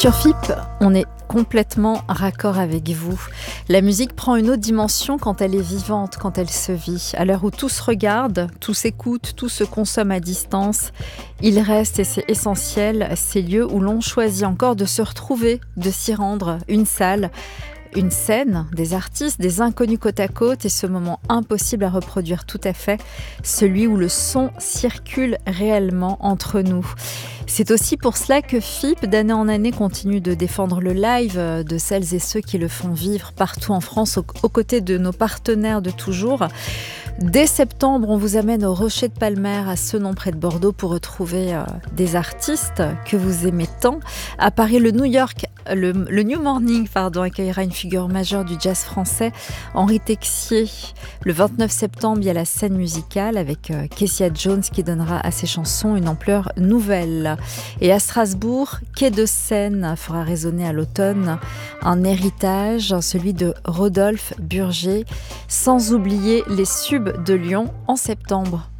Sur FIP, on est complètement raccord avec vous. La musique prend une autre dimension quand elle est vivante, quand elle se vit. À l'heure où tout se regarde, tout s'écoute, tout se consomme à distance, il reste, et c'est essentiel, ces lieux où l'on choisit encore de se retrouver, de s'y rendre. Une salle, une scène, des artistes, des inconnus côte à côte, et ce moment impossible à reproduire tout à fait, celui où le son circule réellement entre nous. C'est aussi pour cela que FIP, d'année en année, continue de défendre le live de celles et ceux qui le font vivre partout en France, aux côtés de nos partenaires de toujours. Dès septembre, on vous amène au Rocher de Palmer, à Senon près de Bordeaux, pour retrouver des artistes que vous aimez tant. À Paris, le New Morning accueillera une figure majeure du jazz français, Henri Texier. Le 29 septembre, il y a la scène musicale avec Kessia Jones qui donnera à ses chansons une ampleur nouvelle. Et à Strasbourg, Quai de Seine fera résonner à l'automne un héritage, celui de Rodolphe Burger, sans oublier les Subs de Lyon en septembre.